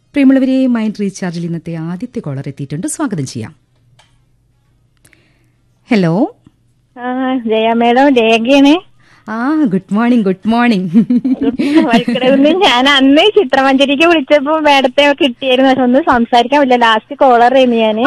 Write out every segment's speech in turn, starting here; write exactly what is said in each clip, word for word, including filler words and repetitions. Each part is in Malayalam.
പ്രിയമുള്ളവരെ, മൈൻഡ് റീചാർജിൽ ഇന്നത്തെ ആദ്യത്തെ കോളർ എത്തിയിട്ടുണ്ട്. സ്വാഗതം ചെയ്യാം. ഹലോ. ജയ മേഡം, രേഖയാണ്. ആ ഗുഡ് മോർണിംഗ്. Good morning. വഴിക്കടവിന്ന് ഞാൻ അന്ന് ചിത്രമഞ്ചേരിക്ക് വിളിച്ചപ്പോ മേഡത്തെ കിട്ടിയായിരുന്നു. പക്ഷെ ഒന്നും സംസാരിക്കാൻ പറ്റില്ല. ലാസ്റ്റ് കോളർ ആയിരുന്നു ഞാന്.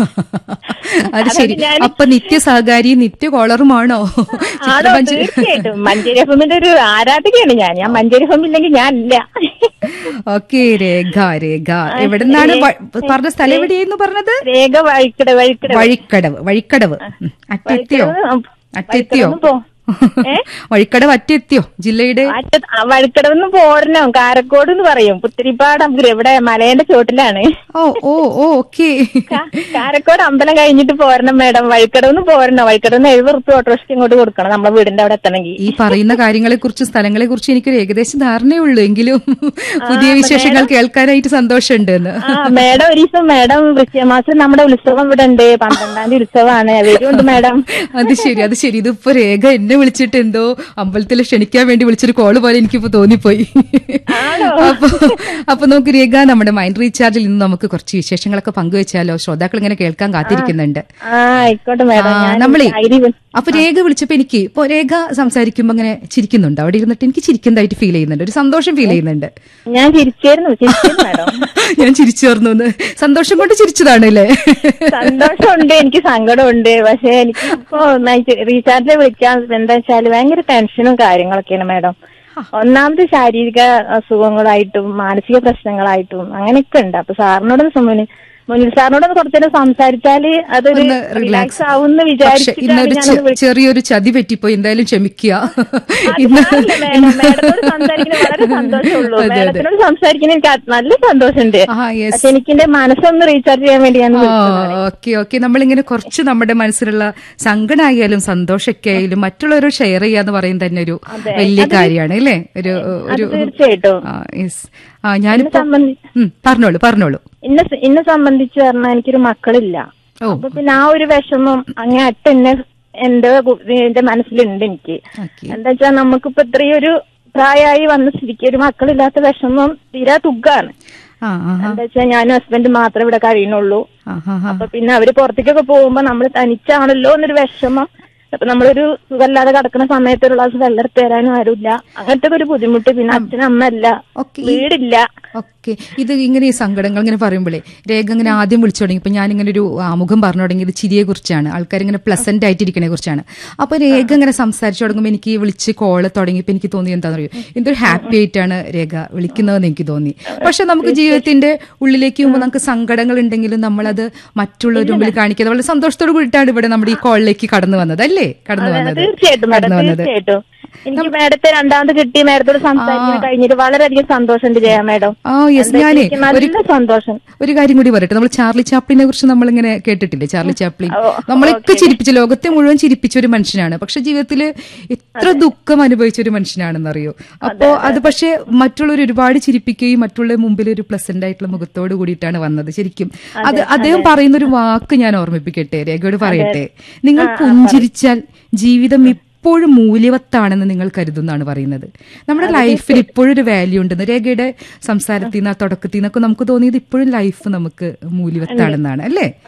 അത് ശരി. അപ്പൊ നിത്യ സഹകാരി നിത്യ കോളറുമാണോ? തീർച്ചയായിട്ടും മഞ്ചേരി ഹോമിന്റെ ഒരു ആരാധകയാണ് ഞാൻ. ഞാൻ മഞ്ചേരി ഹോം ഇല്ലെങ്കിൽ ഞാൻ ഇല്ല. ഓക്കെ. രേഖ രേഖ എവിടെ നിന്നാണ് പറഞ്ഞ സ്ഥലം? എവിടെയായിരുന്നു പറഞ്ഞത്? രേഖ വഴിക്കടവ്. വഴിക്കടവ് വഴിക്കടവ് വഴിക്കടവ് അറ്റെത്തിയോ? അറ്റെത്തിയോ? വഴിക്കടവ് അറ്റെത്തിയോ? ജില്ലയുടെ വഴിക്കടവെന്ന് പോരണം. കാരക്കോട് എന്ന് പറയും. പുത്തിരിപ്പാട് ഇവിടെ മലയുടെ ചോട്ടിലാണ്. ഓ ഓ ഓ ഓക്കെ. കാരക്കോട് അമ്പലം കഴിഞ്ഞിട്ട് പോരണം മേഡം. വഴിക്കടവെന്ന് പോരണം. വഴിക്കടവെന്ന് എഴുപത് റുപ്യ ഓട്ടോറിക്ഷ ഇങ്ങോട്ട് കൊടുക്കണം നമ്മളെ വീടിന്റെ അവിടെ എത്തണമെങ്കിൽ. ഈ പറയുന്ന കാര്യങ്ങളെ കുറിച്ച് സ്ഥലങ്ങളെ കുറിച്ച് എനിക്കൊരു ഏകദേശം ധാരണയുള്ളൂ. എങ്കിലും പുതിയ വിശേഷങ്ങൾ കേൾക്കാനായിട്ട് സന്തോഷമുണ്ട്. മേഡം ഒരു ദിവസം മേഡം വൃശ്ചികമാസം നമ്മുടെ ഉത്സവം ഇവിടെ ഉണ്ട്. പന്ത്രണ്ടാം തീയതി ഉത്സവമാണ്. വരുന്നുണ്ട് മേഡം. അത് ശരി അത് ശരി. ഇതിപ്പോ രേഖ എന്നെ വിളിച്ചിട്ട് എന്തോ അമ്പലത്തിൽ ക്ഷണിക്കാൻ വേണ്ടി വിളിച്ചൊരു കോള് പോലെ എനിക്കിപ്പോ തോന്നിപ്പോയി. അപ്പൊ അപ്പൊ നമുക്ക് രേഖ, നമ്മുടെ മൈൻഡ് റീചാർജിൽ ഇന്ന് നമുക്ക് കുറച്ച് വിശേഷങ്ങളൊക്കെ പങ്കുവെച്ചാലോ? ശ്രോതാക്കൾ ഇങ്ങനെ കേൾക്കാൻ കാത്തിരിക്കുന്നുണ്ട്. നമ്മളെ അപ്പൊ രേഖ വിളിച്ചപ്പോ എനിക്ക് ഇപ്പൊ രേഖ സംസാരിക്കുമ്പോ അങ്ങനെ ചിരിക്കുന്നുണ്ട്. അവിടെ ഇരുന്നിട്ട് എനിക്ക് ചിരിക്കുന്നതായിട്ട് ഫീൽ ചെയ്യുന്നുണ്ട്. ഒരു സന്തോഷം ഫീൽ ചെയ്യുന്നുണ്ട്. ഞാൻ ചിരിച്ചായിരുന്നു. ഞാൻ ചിരിച്ചു ചേർന്നു. സന്തോഷം കൊണ്ട് ചിരിച്ചതാണ് അല്ലേ? സന്തോഷമുണ്ട്, എനിക്ക് സങ്കടമുണ്ട്. പക്ഷെ എനിക്ക് ഇപ്പൊ റീചാർജ് വിളിക്കാൻ എന്താ വെച്ചാല് ഭയങ്കര ടെൻഷനും കാര്യങ്ങളൊക്കെയാണ് മേഡം. ഒന്നാമത് ശാരീരിക അസുഖങ്ങളായിട്ടും മാനസിക പ്രശ്നങ്ങളായിട്ടും അങ്ങനെയൊക്കെ ഉണ്ട്. അപ്പൊ സാറിനോട് മുന്നിൽ സാറിനോടൊന്ന് കുറച്ചേരം സംസാരിച്ചാല് അതൊരു റിലാക്സ് ആവുമെന്ന് വിചാരിച്ചിട്ടാണ്. ചെറിയൊരു ചതി പറ്റിപ്പോയി. എന്തായാലും ക്ഷമിക്കുക. മേഡത്തോട് സംസാരിക്കുന്നത് വളരെ സന്തോഷമുള്ളൂ. മേഡത്തിനോട് സംസാരിക്കുന്നത് എനിക്ക് നല്ല സന്തോഷമുണ്ട്. പക്ഷെ എനിക്ക് എന്റെ മനസ്സൊന്ന് റീചാർജ് ചെയ്യാൻ വേണ്ടി ഞാൻ ഓക്കെ ഓക്കെ. നമ്മളിങ്ങനെ കുറച്ച് നമ്മുടെ മനസ്സിലുള്ള സങ്കടമായാലും സന്തോഷമൊക്കെ ആയാലും മറ്റുള്ളവരോട് ഷെയർ ചെയ്യാന്ന് പറയുന്നത് തന്നെ ഒരു വലിയ കാര്യമാണ് അല്ലേ? ഒരു ഒരു തീർച്ചയായിട്ടും. ഞാനിപ്പോ പറഞ്ഞോളൂ പറഞ്ഞോളൂ. എന്നെ എന്നെ സംബന്ധിച്ച് പറഞ്ഞാൽ എനിക്കൊരു മക്കളില്ല. അപ്പൊ പിന്നെ ആ ഒരു വിഷമം അങ്ങനെ അട്ട എന്നെ എന്റെ എന്റെ മനസ്സിലുണ്ട്. എനിക്ക് എന്താ വെച്ചാൽ നമുക്കിപ്പോ ഇത്രയും ഒരു പ്രായമായി വന്ന സ്ഥിതിക്ക് ഒരു മക്കളില്ലാത്ത വിഷമം തീരെ തുകാണ്. എന്താ വെച്ചാൽ ഞാനും ഹസ്ബൻഡ് മാത്രമേ ഇവിടെ കഴിയുന്നുള്ളൂ. അപ്പൊ പിന്നെ അവര് പുറത്തേക്കൊക്കെ പോകുമ്പോ നമ്മൾ തനിച്ചാണല്ലോ എന്നൊരു വിഷമം. അപ്പൊ നമ്മളൊരു സുഖമില്ലാതെ കിടക്കുന്ന സമയത്ത് ഒരു ഗ്ലാസ് വെള്ളം എടുത്ത് തരാനും ആരുമില്ല. അങ്ങനത്തെ ഒരു ബുദ്ധിമുട്ട്. പിന്നെ അച്ഛനും അമ്മ അല്ല, വീടില്ല. ഓക്കെ. ഇത് ഇങ്ങനെ ഈ സങ്കടങ്ങൾ ഇങ്ങനെ പറയുമ്പോഴേ രേഖ ഇങ്ങനെ ആദ്യം വിളിച്ചു തുടങ്ങി. ഇപ്പൊ ഞാനിങ്ങനെ ഒരു ആമുഖം പറഞ്ഞു തുടങ്ങിയത് ചിരിയെ കുറിച്ചാണ്. ആൾക്കാർ ഇങ്ങനെ പ്ലസന്റ് ആയിട്ടിരിക്കണെ കുറിച്ചാണ്. അപ്പൊ രേഖ ഇങ്ങനെ സംസാരിച്ചു തുടങ്ങുമ്പോൾ എനിക്ക് വിളിച്ച് കോള് തുടങ്ങിയപ്പോ എനിക്ക് തോന്നി എന്താണെന്ന് അറിയോ, എന്തൊരു ഹാപ്പി ആയിട്ടാണ് രേഖ വിളിക്കുന്നതെന്ന് എനിക്ക് തോന്നി. പക്ഷെ നമുക്ക് ജീവിതത്തിന്റെ ഉള്ളിലേക്ക് പോകുമ്പോൾ നമുക്ക് സങ്കടങ്ങൾ ഉണ്ടെങ്കിലും നമ്മളത് മറ്റുള്ളവരുടെ മുമ്പിൽ കാണിക്കാതെ വളരെ സന്തോഷത്തോട് കൂടിയിട്ടാണ് ഇവിടെ നമ്മുടെ ഈ കോളിലേക്ക് കടന്നു വന്നത് അല്ലേ? കടന്നു വന്നത് തീർച്ചയായിട്ടും തീർച്ചയായിട്ടും. എനിക്ക് മേഡത്തെ രണ്ടാമത് കിട്ടി. മേഡത്തോട് സംസാരിക്കാൻ കഴിഞ്ഞിട്ട് വളരെയധികം സന്തോഷമുണ്ട് ജയ മേഡം. ആ യെസ്. ഞാനേ സന്തോഷം ഒരു കാര്യം കൂടി പറയട്ടെ. നമ്മൾ ചാർലി ചാപ്ലിനെ കുറിച്ച് നമ്മളിങ്ങനെ കേട്ടിട്ടില്ലേ? ചാർലി ചാപ്ലിൻ നമ്മളൊക്കെ ചിരിപ്പിച്ച, ലോകത്തെ മുഴുവൻ ചിരിപ്പിച്ച ഒരു മനുഷ്യനാണ്. പക്ഷെ ജീവിതത്തിൽ എത്ര ദുഃഖം അനുഭവിച്ച ഒരു മനുഷ്യനാണെന്നറിയോ? അപ്പോ അത് പക്ഷെ മറ്റുള്ളവർ ഒരുപാട് ചിരിപ്പിക്കുകയും മറ്റുള്ള മുമ്പിൽ ഒരു പ്ലസന്റ് ആയിട്ടുള്ള മുഖത്തോട് കൂടിയിട്ടാണ് വന്നത്. ശരിക്കും അത് അദ്ദേഹം പറയുന്ന ഒരു വാക്ക് ഞാൻ ഓർമ്മിപ്പിക്കട്ടെ, രേഖയോട് പറയട്ടെ. നിങ്ങൾ പുഞ്ചിരിച്ചാൽ ജീവിതം ഇപ്പോഴും മൂല്യവത്താണെന്ന് നിങ്ങൾ കരുതുന്നാണ് പറയുന്നത്. നമ്മുടെ ലൈഫിൽ ഇപ്പോഴും ഒരു വാല്യൂ ഉണ്ടെന്ന് രേഖയുടെ സംസാരത്തിൽ നിന്ന്, ആ തുടക്കത്തിൽ നിന്നൊക്കെ നമുക്ക് തോന്നിയത് ഇപ്പോഴും ലൈഫ് നമുക്ക് മൂല്യവത്താണെന്നാണ് അല്ലേ?